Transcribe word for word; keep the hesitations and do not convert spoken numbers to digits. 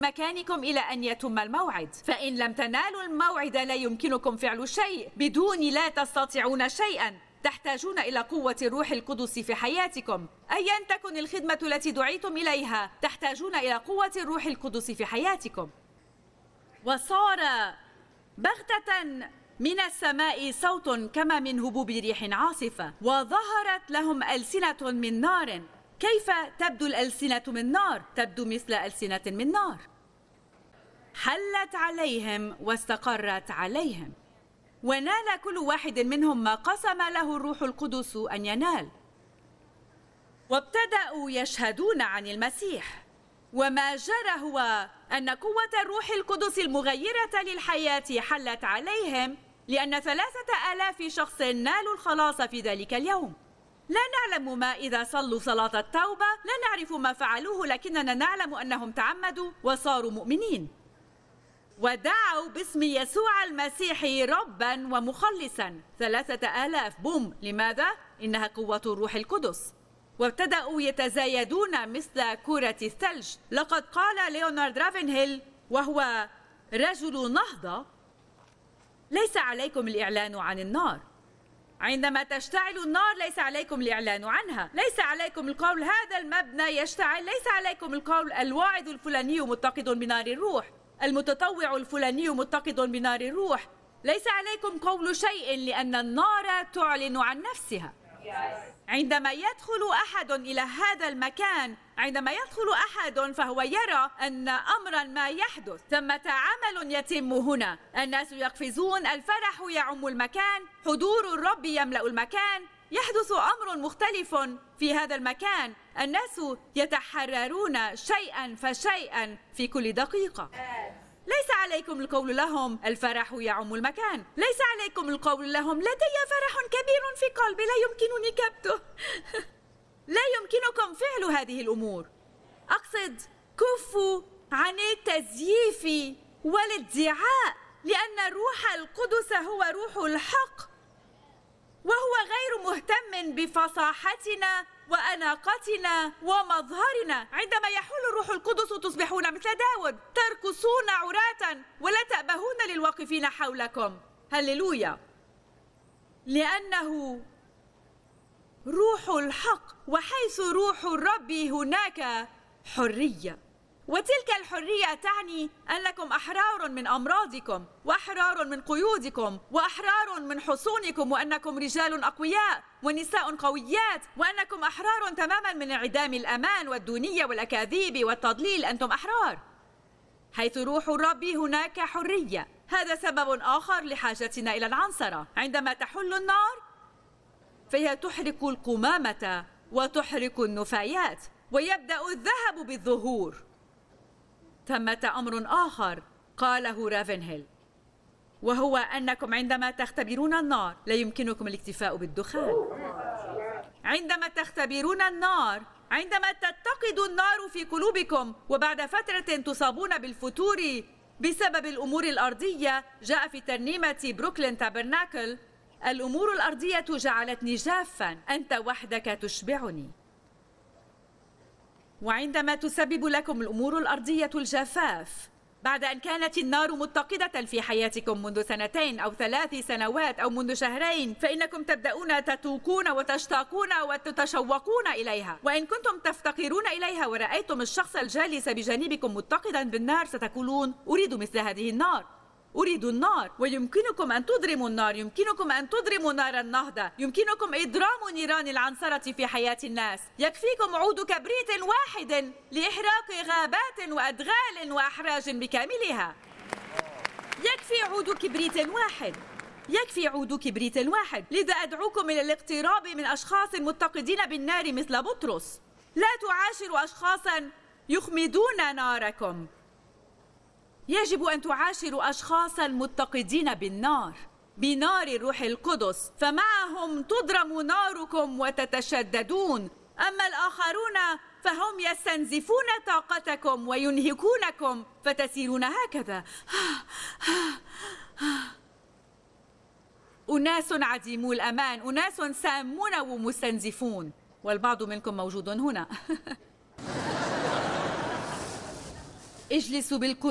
مكانكم إلى أن يتم الموعد، فإن لم تنالوا الموعد لا يمكنكم فعل شيء. بدوني لا تستطيعون شيئا. تحتاجون إلى قوة الروح القدس في حياتكم. أيا تكن الخدمة التي دعيتم إليها، تحتاجون إلى قوة الروح القدس في حياتكم. وصار بغتة من السماء صوت كما من هبوب ريح عاصفة، وظهرت لهم ألسنة من نار. كيف تبدو الألسنة من نار؟ تبدو مثل ألسنة من نار. حلت عليهم واستقرت عليهم، ونال كل واحد منهم ما قسم له الروح القدس أن ينال. وابتدأوا يشهدون عن المسيح. وما جرى هو أن قوة الروح القدس المغيرة للحياة حلت عليهم، لأن ثلاثة آلاف شخص نالوا الخلاص في ذلك اليوم. لا نعلم ما إذا صلوا صلاة التوبة، لا نعرف ما فعلوه، لكننا نعلم أنهم تعمدوا وصاروا مؤمنين ودعوا باسم يسوع المسيح رباً ومخلصاً. ثلاثة آلاف بوم. لماذا؟ إنها قوة الروح القدس. وابتدأوا يتزايدون مثل كرة الثلج. لقد قال ليونارد رافنهيل وهو رجل نهضة: ليس عليكم الإعلان عن النار. عندما تشتعل النار ليس عليكم الإعلان عنها. ليس عليكم القول هذا المبنى يشتعل. ليس عليكم القول الواعظ الفلاني متقد بنار الروح، المتطوع الفلاني متقد بنار الروح. ليس عليكم قول شيء، لأن النار تعلن عن نفسها. عندما يدخل أحد إلى هذا المكان، عندما يدخل أحد فهو يرى أن أمرا ما يحدث. ثمة عمل يتم هنا. الناس يقفزون، الفرح يعم المكان، حضور الرب يملأ المكان. يحدث أمر مختلف في هذا المكان. الناس يتحررون شيئا فشيئا في كل دقيقة. ليس عليكم القول لهم الفرح يعم المكان. ليس عليكم القول لهم لدي فرح كبير في قلبي لا يمكنني كبته. لا يمكنكم فعل هذه الأمور. أقصد كفوا عن التزييف والادعاء، لأن الروح القدس هو روح الحق، وهو غير مهتم بفصاحتنا وأناقتنا ومظهرنا. عندما يحل الروح القدس تصبحون مثل داود، ترقصون عراة ولا تأبهون للواقفين حولكم. هللويا. لأنه روح الحق، وحيث روح الرب هناك حرية. وتلك الحرية تعني أنكم أحرار من أمراضكم، وأحرار من قيودكم، وأحرار من حصونكم، وأنكم رجال أقوياء ونساء قويات، وأنكم أحرار تماما من انعدام الأمان والدونية والأكاذيب والتضليل. أنتم أحرار. حيث روح الرب هناك حرية. هذا سبب آخر لحاجتنا إلى العنصرة. عندما تحل النار فهي تحرق القمامة وتحرق النفايات، ويبدأ الذهب بالظهور. ثمة أمر آخر قاله رافنهيل، وهو أنكم عندما تختبرون النار لا يمكنكم الاكتفاء بالدخان. عندما تختبرون النار، عندما تتقد النار في قلوبكم وبعد فترة تصابون بالفتور بسبب الأمور الأرضية. جاء في ترنيمة بروكلين تابرناكل: الأمور الأرضية جعلتني جافا، أنت وحدك تشبعني. وعندما تسبب لكم الأمور الأرضية الجفاف، بعد أن كانت النار متقدة في حياتكم منذ سنتين أو ثلاث سنوات أو منذ شهرين، فإنكم تبدأون تتوقون وتشتاقون وتتشوقون إليها. وإن كنتم تفتقرون إليها ورأيتم الشخص الجالس بجانبكم متقدا بالنار، ستقولون: أريد مثل هذه النار، أريد النار. ويمكنكم أن تضرموا النار، يمكنكم أن تضرموا نار النهضة، يمكنكم إضرام نيران العنصرة في حياة الناس. يكفيكم عود كبريت واحد لإحراق غابات وأدغال وأحراج بكاملها. يكفي عود كبريت واحد. يكفي عود كبريت واحد. لذا أدعوكم إلى الاقتراب من أشخاص متقدين بالنار مثل بطرس. لا تعاشروا أشخاصا يخمدون ناركم. يجب أن تعاشروا أشخاصاً متقدين بالنار، بنار الروح القدس، فمعهم تضرم ناركم وتتشددون. أما الآخرون فهم يستنزفون طاقتكم وينهكونكم، فتسيرون هكذا. أناس عديمو الأمان، أناس سامون ومستنزفون، والبعض منكم موجود هنا. اجلسوا بالقرب.